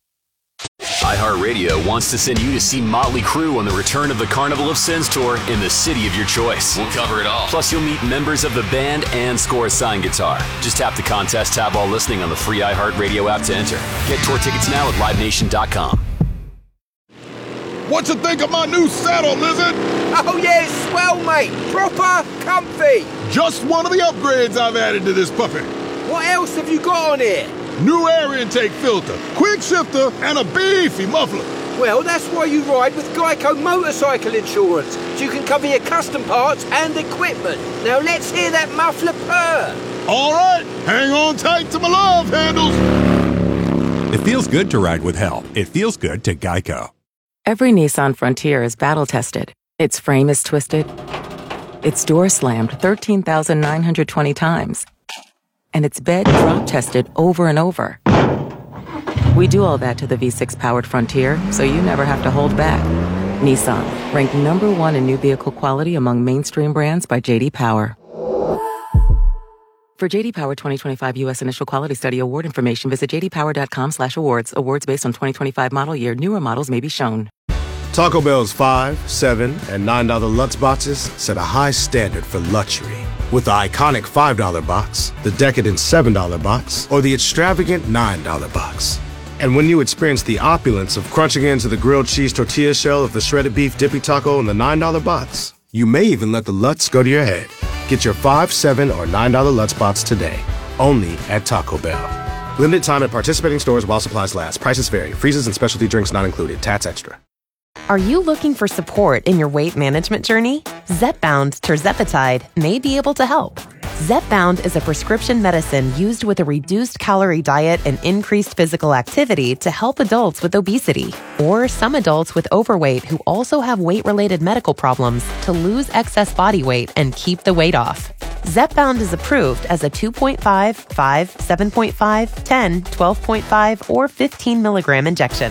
S25: iHeartRadio wants to send you to see Motley Crue on the Return of the Carnival of Sins tour in the city of your choice.
S4: We'll cover it all.
S25: Plus, you'll meet members of the band and score a signed guitar. Just tap the contest tab while listening on the free iHeartRadio app to enter. Get tour tickets now at live nation dot com.
S26: What you think of my new saddle, Lizard?
S27: Oh, yeah, it's swell, mate. Proper comfy.
S26: Just one of the upgrades I've added to this puppy.
S27: What else have you got on here?
S26: New air intake filter, quick shifter, and a beefy muffler.
S27: Well, that's why you ride with Geico Motorcycle Insurance, so you can cover your custom parts and equipment. Now let's hear that muffler purr.
S26: All right, hang on tight to my love handles.
S13: It feels good to ride with help. It feels good to Geico.
S14: Every Nissan Frontier is battle-tested. Its frame is twisted. Its door slammed thirteen thousand nine hundred twenty times. And its bed drop-tested over and over. We do all that to the V six powered Frontier, so you never have to hold back. Nissan, ranked number one in new vehicle quality among mainstream brands by J D Power. For J D Power twenty twenty-five U S Initial Quality Study Award information, visit j d power dot com slash awards. Awards based on twenty twenty-five model year. Newer models may be shown.
S15: Taco Bell's five, seven, and nine dollar Lutz boxes set a high standard for luxury. With the iconic five dollar box, the decadent seven dollar box, or the extravagant nine dollar box. And when you experience the opulence of crunching into the grilled cheese tortilla shell of the shredded beef dippy taco in the nine dollar box, you may even let the Lutz go to your head. Get your five, seven, or nine dollar Lutz box today, only at Taco Bell. Limited time at participating stores while supplies last. Prices vary. Freezes and specialty drinks not included. Tats extra.
S28: Are you looking for support in your weight management journey? Zepbound tirzepatide may be able to help. Zepbound is a prescription medicine used with a reduced calorie diet and increased physical activity to help adults with obesity or some adults with overweight who also have weight-related medical problems to lose excess body weight and keep the weight off. Zepbound is approved as a two point five, five, seven point five, ten, twelve point five, or fifteen milligram injection.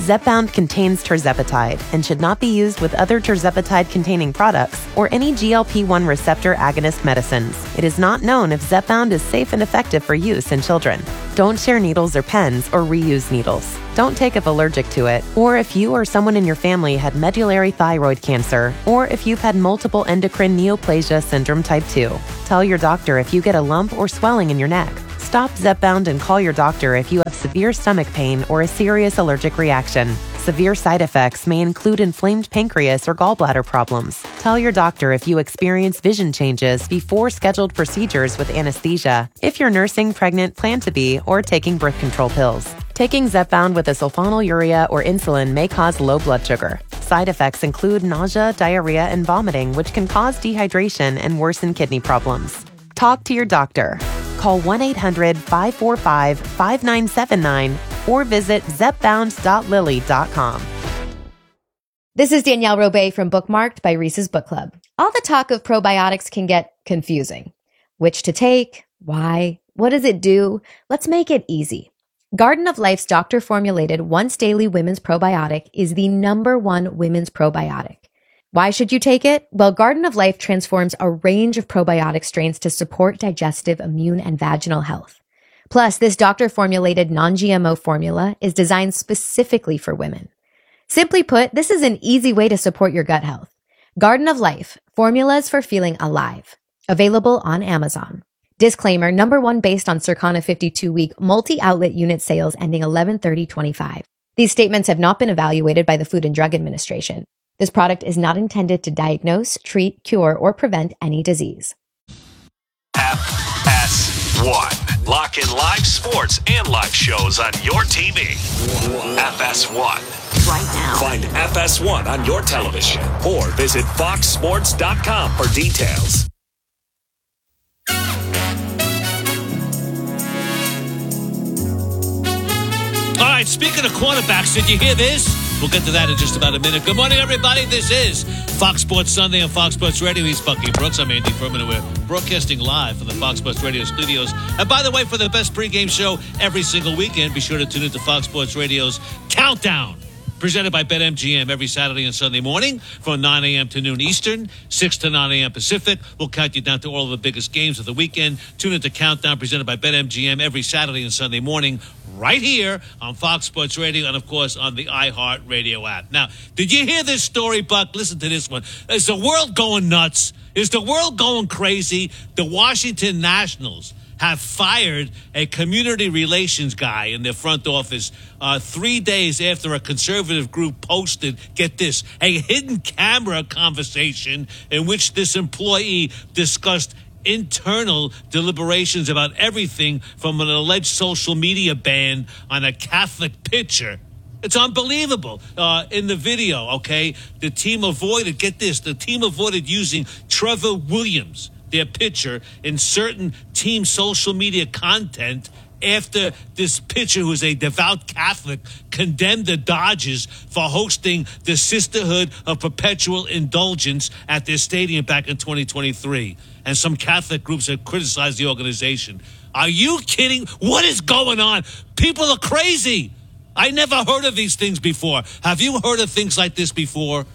S28: Zepbound contains tirzepatide and should not be used with other tirzepatide-containing products or any G L P one receptor agonist medicines. It is not known if Zepbound is safe and effective for use in children. Don't share needles or pens or reuse needles. Don't take if allergic to it, or if you or someone in your family had medullary thyroid cancer, or if you've had multiple endocrine neoplasia syndrome type two. Tell your doctor if you get a lump or swelling in your neck. Stop Zepbound and call your doctor if you have severe stomach pain or a serious allergic reaction. Severe side effects may include inflamed pancreas or gallbladder problems. Tell your doctor if you experience vision changes before scheduled procedures with anesthesia, if you're nursing, pregnant, plan to be, or taking birth control pills. Taking Zepbound with a sulfonylurea or insulin may cause low blood sugar. Side effects include nausea, diarrhea, and vomiting, which can cause dehydration and worsen kidney problems. Talk to your doctor. Call one eight hundred five four five five nine seven nine or visit zepbound dot lilly dot com.
S8: This is Danielle Robay from Bookmarked by Reese's Book Club. All the talk of probiotics can get confusing. Which to take? Why? What does it do? Let's make it easy. Garden of Life's doctor-formulated once-daily women's probiotic is the number one women's probiotic. Why should you take it? Well, Garden of Life transforms a range of probiotic strains to support digestive, immune, and vaginal health. Plus, this doctor-formulated non-G M O formula is designed specifically for women. Simply put, this is an easy way to support your gut health. Garden of Life, formulas for feeling alive. Available on Amazon. Disclaimer, number one based on Circana fifty-two week multi-outlet unit sales ending eleven thirty twenty-five. These statements have not been evaluated by the Food and Drug Administration. This product is not intended to diagnose, treat, cure, or prevent any disease.
S2: F S one. Lock in live sports and live shows on your T V. F S one. Right now. Find F S one on your television or visit fox sports dot com for details.
S1: All right, speaking of quarterbacks, did you hear this? We'll get to that in just about a minute. Good morning, everybody. This is Fox Sports Sunday on Fox Sports Radio. He's Bucky Brooks. I'm Andy Furman, and we're broadcasting live from the Fox Sports Radio studios. And by the way, for the best pregame show every single weekend, be sure to tune into Fox Sports Radio's Countdown, presented by BetMGM every Saturday and Sunday morning from nine a.m. to noon Eastern, six to nine a.m. Pacific. We'll count you down to all of the biggest games of the weekend. Tune into Countdown, presented by BetMGM every Saturday and Sunday morning right here on Fox Sports Radio and, of course, on the iHeartRadio app. Now, did you hear this story, Buck? Listen to this one. Is the world going nuts? Is the world going crazy? The Washington Nationals have fired a community relations guy in their front office uh, three days after a conservative group posted, get this, a hidden camera conversation in which this employee discussed internal deliberations about everything from an alleged social media ban on a Catholic pitcher. It's unbelievable. Uh, in the video, okay, the team avoided, get this, the team avoided using Trevor Williams, their pitcher, in certain team social media content after this pitcher, who's a devout Catholic, condemned the Dodgers for hosting the Sisterhood of Perpetual Indulgence at their stadium back in twenty twenty-three. And some Catholic groups have criticized the organization. Are you kidding? What is going on? People are crazy. I never heard of these things before. Have you heard of things like this before?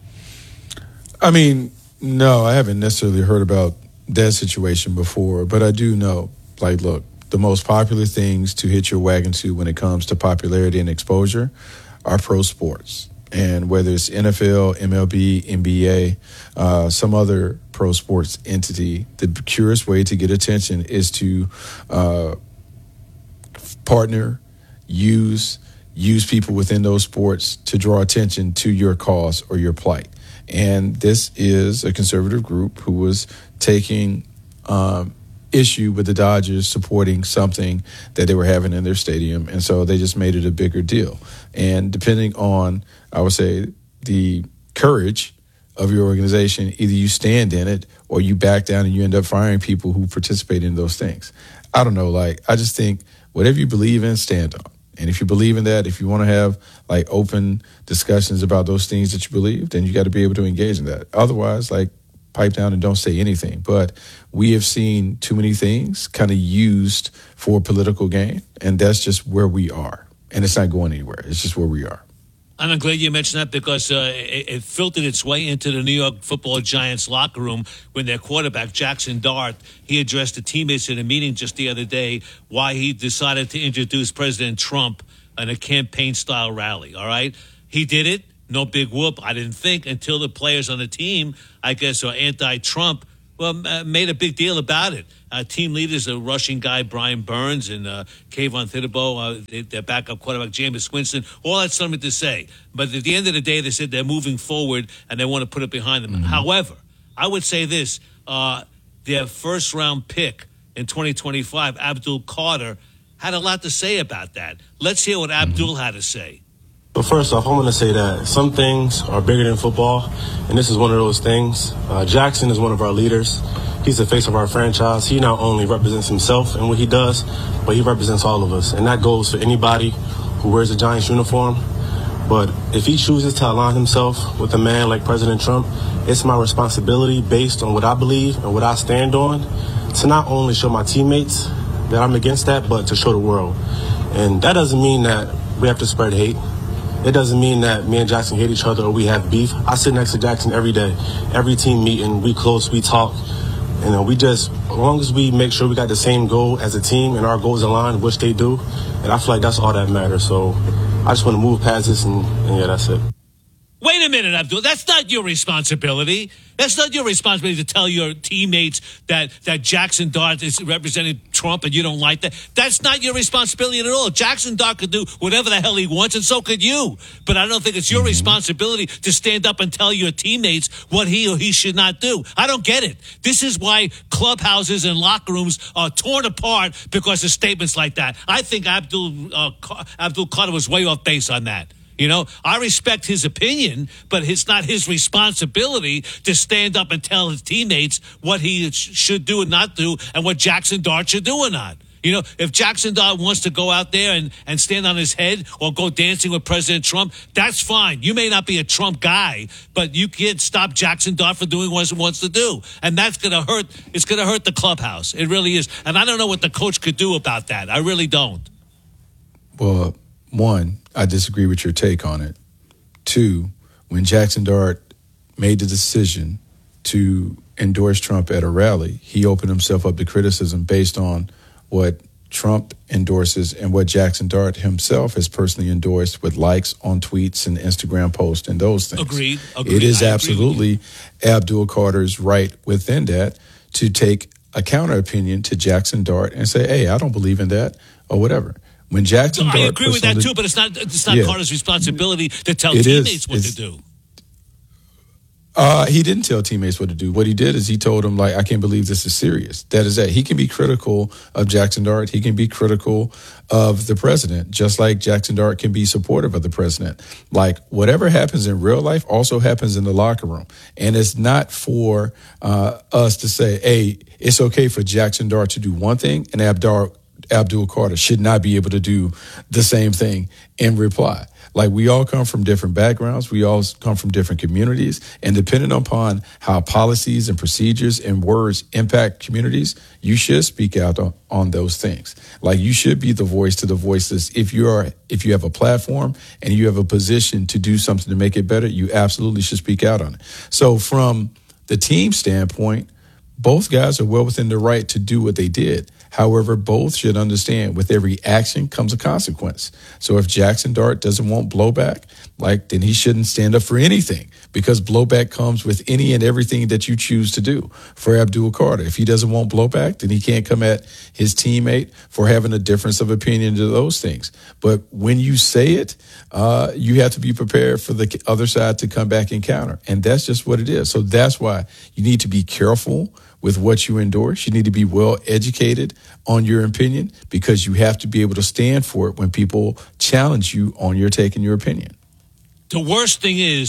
S3: I mean, no, I haven't necessarily heard about that situation before, but I do know, like, look, the most popular things to hit your wagon to when it comes to popularity and exposure are pro sports. And whether it's N F L, M L B, N B A, uh, some other pro sports entity, the purest way to get attention is to uh, partner, use, use people within those sports to draw attention to your cause or your plight. And this is a conservative group who was taking um, issue with the Dodgers supporting something that they were having in their stadium. And so they just made it a bigger deal. And depending on, I would say, the courage of your organization, either you stand in it or you back down and you end up firing people who participate in those things. I don't know. Like, I just think whatever you believe in, stand on. And if you believe in that, if you want to have like open discussions about those things that you believe, then you got to be able to engage in that. Otherwise, like, pipe down and don't say anything. But we have seen too many things kind of used for political gain, and that's just where we are. And it's not going anywhere. It's just where we are.
S1: And I'm glad you mentioned that because uh, it, it filtered its way into the New York Football Giants locker room when their quarterback, Jackson Dart, he addressed the teammates in a meeting just the other day why he decided to introduce President Trump in a campaign-style rally, all right? He did it. No big whoop, I didn't think, until the players on the team, I guess, are anti-Trump, well, uh, made a big deal about it. Uh, team leaders, a rushing guy, Brian Burns, and uh, Kayvon Thibodeau, uh, their backup quarterback, Jameis Winston, all had something to say. But at the end of the day, they said they're moving forward and they want to put it behind them. Mm-hmm. However, I would say this, uh, their first-round pick in twenty twenty-five, Abdul Carter, had a lot to say about that. Let's hear what mm-hmm. Abdul had to say.
S16: But first off, I want to say that some things are bigger than football, and this is one of those things. Uh, Jackson is one of our leaders. He's the face of our franchise. He not only represents himself and what he does, but he represents all of us. And that goes for anybody who wears a Giants uniform. But if he chooses to align himself with a man like President Trump, it's my responsibility, based on what I believe and what I stand on, to not only show my teammates that I'm against that, but to show the world. And that doesn't mean that we have to spread hate. It doesn't mean that me and Jackson hate each other or we have beef. I sit next to Jackson every day. Every team meeting, we close, we talk. You know, we just, as long as we make sure we got the same goal as a team and our goals align, which they do, and I feel like that's all that matters. So I just want to move past this, and, and yeah, that's it.
S1: Wait a minute, Abdul. That's not your responsibility. That's not your responsibility to tell your teammates that, that Jackson Dart is representing Trump and you don't like that. That's not your responsibility at all. Jackson Dart could do whatever the hell he wants, and so could you. But I don't think it's your mm-hmm. responsibility to stand up and tell your teammates what he or he should not do. I don't get it. This is why clubhouses and locker rooms are torn apart because of statements like that. I think Abdul, uh, Abdul Carter was way off base on that. You know, I respect his opinion, but it's not his responsibility to stand up and tell his teammates what he sh- should do and not do and what Jackson Dart should do or not. You know, if Jackson Dart wants to go out there and, and stand on his head or go dancing with President Trump, that's fine. You may not be a Trump guy, but you can't stop Jackson Dart from doing what he wants to do. And that's going to hurt. It's going to hurt the clubhouse. It really is. And I don't know what the coach could do about that. I really don't.
S3: Well, one, I disagree with your take on it. Two, when Jackson Dart made the decision to endorse Trump at a rally, he opened himself up to criticism based on what Trump endorses and what Jackson Dart himself has personally endorsed with likes on tweets and Instagram posts and those things.
S1: Agreed. Agreed.
S3: It is
S1: I
S3: absolutely Abdul Carter's right within that to take a counter opinion to Jackson Dart and say, hey, I don't believe in that or whatever. When Jackson
S1: no,
S3: Dart
S1: I agree with that
S3: the,
S1: too, but it's not it's not
S3: yeah,
S1: Carter's responsibility to tell
S3: it
S1: teammates
S3: is,
S1: what to do.
S3: Uh, he didn't tell teammates what to do. What he did is he told them, like, I can't believe this is serious. That is that. He can be critical of Jackson Dart. He can be critical of the president, just like Jackson Dart can be supportive of the president. Like, whatever happens in real life also happens in the locker room. And it's not for uh, us to say, hey, it's okay for Jackson Dart to do one thing and Abdul Abdul Carter should not be able to do the same thing in reply. Like, we all come from different backgrounds. We all come from different communities. And depending upon how policies and procedures and words impact communities, you should speak out on, on those things. Like, you should be the voice to the voiceless. If you are, if you have a platform and you have a position to do something to make it better, you absolutely should speak out on it. So from the team standpoint, both guys are well within the right to do what they did. However, both should understand with every action comes a consequence. So if Jackson Dart doesn't want blowback, like, then he shouldn't stand up for anything, because blowback comes with any and everything that you choose to do. For Abdul Carter, if he doesn't want blowback, then he can't come at his teammate for having a difference of opinion to those things. But when you say it, uh, you have to be prepared for the other side to come back and counter. And that's just what it is. So that's why you need to be careful with what you endorse. You need to be well educated on your opinion, because you have to be able to stand for it when people challenge you on your take and your opinion.
S1: The worst thing is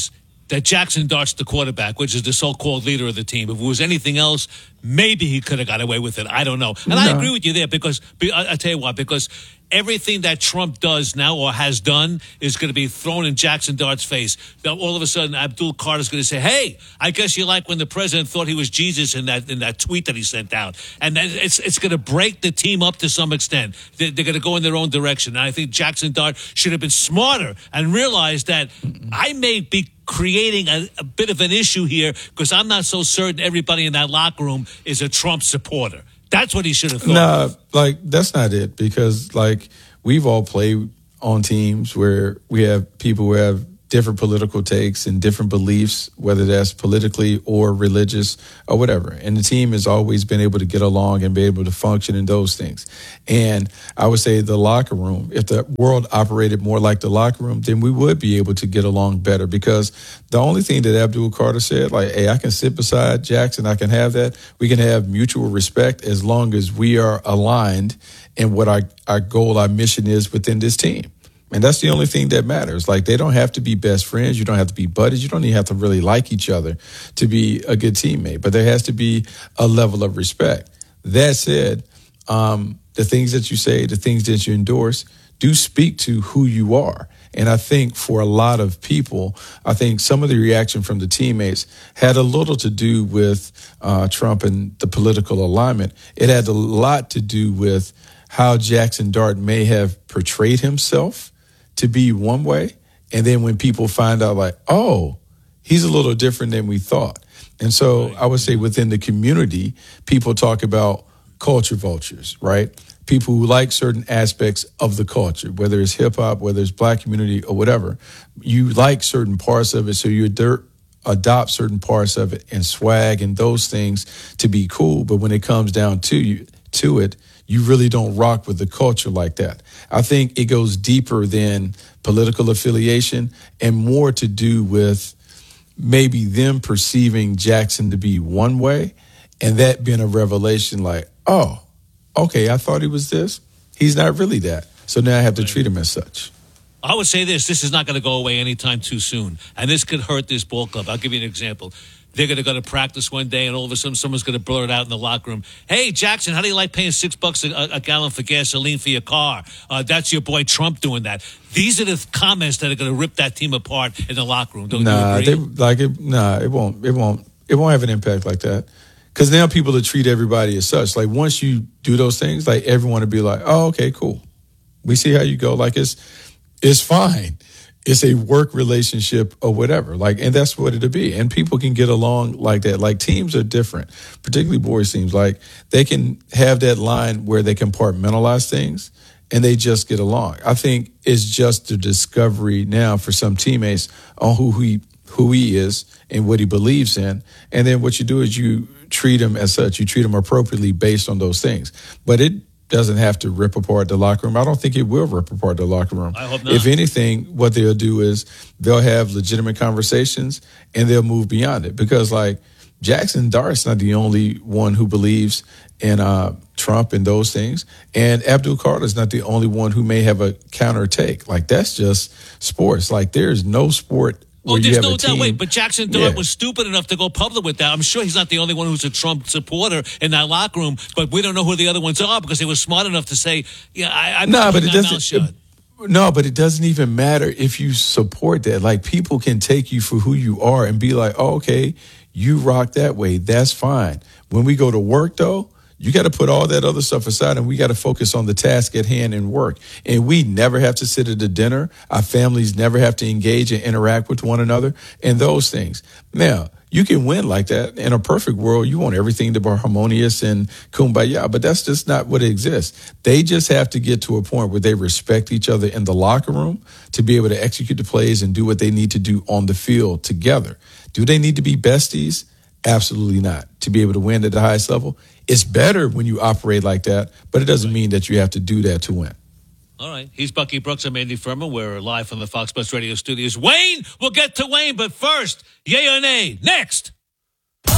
S1: that Jackson Dart's the quarterback, which is the so-called leader of the team. If it was anything else, maybe he could have got away with it. I don't know. And no. I agree with you there because, I, I tell you what, because everything that Trump does now or has done is going to be thrown in Jackson Dart's face. Now, all of a sudden, Abdul Carter's going to say, hey, I guess you like when the president thought he was Jesus in that in that tweet that he sent out. And then it's it's going to break the team up to some extent. They're, they're going to go in their own direction. And I think Jackson Dart should have been smarter and realized that I may be creating a, a bit of an issue here because I'm not so certain everybody in that locker room is a Trump supporter. That's what he should have thought.
S3: No, like, that's not it. Because, like, we've all played on teams where we have people who have different political takes and different beliefs, whether that's politically or religious or whatever. And the team has always been able to get along and be able to function in those things. And I would say the locker room, if the world operated more like the locker room, then we would be able to get along better. Because the only thing that Abdul Carter said, like, hey, I can sit beside Jackson, I can have that. We can have mutual respect as long as we are aligned in what our, our goal, our mission is within this team. And that's the only thing that matters. Like, they don't have to be best friends. You don't have to be buddies. You don't even have to really like each other to be a good teammate. But there has to be a level of respect. That said, um, the things that you say, the things that you endorse, do speak to who you are. And I think for a lot of people, I think some of the reaction from the teammates had a little to do with uh, Trump and the political alignment. It had a lot to do with how Jackson Dart may have portrayed himself to be one way. And then when people find out, like, oh, he's a little different than we thought. And so right. I would say within the community, people talk about culture vultures, right? People who like certain aspects of the culture, whether it's hip hop, whether it's black community or whatever. You like certain parts of it, so you ad- adopt certain parts of it and swag and those things to be cool. But when it comes down to you, to it, you really don't rock with the culture like that. I think it goes deeper than political affiliation and more to do with maybe them perceiving Jackson to be one way and that being a revelation like, oh, okay, I thought he was this. He's not really that. So now I have to treat him as such.
S1: I would say this, this is not going to go away anytime too soon. And this could hurt this ball club. I'll give you an example. They're going to go to practice one day, and all of a sudden someone's going to blurt it out in the locker room. Hey, Jackson, how do you like paying six bucks a, a gallon for gasoline for your car? Uh, that's your boy Trump doing that. These are the comments that are going to rip that team apart in the locker room. Don't
S3: nah,
S1: you agree?
S3: They, like it, nah, it won't. It won't. It won't have an impact like that. Because now people will treat everybody as such. Like, once you do those things, like, everyone will be like, oh, okay, cool. We see how you go. Like, it's it's fine. It's a work relationship or whatever. Like, and that's what it'll be. And people can get along like that. Like, teams are different, particularly boys teams. Like, they can have that line where they compartmentalize things and they just get along. I think it's just the discovery now for some teammates on who he who he is and what he believes in. And then what you do is you treat him as such. You treat him appropriately based on those things. But it doesn't have to rip apart the locker room. I don't think it will rip apart the locker room.
S1: I hope not.
S3: If anything, what they'll do is they'll have legitimate conversations and they'll move beyond it. Because, like, Jackson Dart's not the only one who believes in uh, Trump and those things. And Abdul Carter's not the only one who may have a counter take. Like, that's just sports. Like, there's no sport.
S1: Oh, there's no doubt. Wait, but Jackson Dart yeah. was stupid enough to go public with that. I'm sure he's not the only one who's a Trump supporter in that locker room, but we don't know who the other ones are because they were smart enough to say, yeah, I, I'm
S3: no, but it
S1: doesn't.
S3: It, no, but it doesn't even matter if you support that. Like, people can take you for who you are and be like, oh, okay, you rock that way. That's fine. When we go to work, though, you got to put all that other stuff aside and we got to focus on the task at hand and work. And we never have to sit at a dinner. Our families never have to engage and interact with one another and those things. Now, you can win like that. In a perfect world, you want everything to be harmonious and kumbaya, but that's just not what exists. They just have to get to a point where they respect each other in the locker room to be able to execute the plays and do what they need to do on the field together. Do they need to be besties? Absolutely not. To be able to win at the highest level, it's better when you operate like that, but it doesn't mean that you have to do that to win.
S1: All right. He's Bucky Brooks. I'm Andy Furman. We're live from the Fox Sports Radio studios. Wayne, we'll get to Wayne, but first, yay or nay? Next.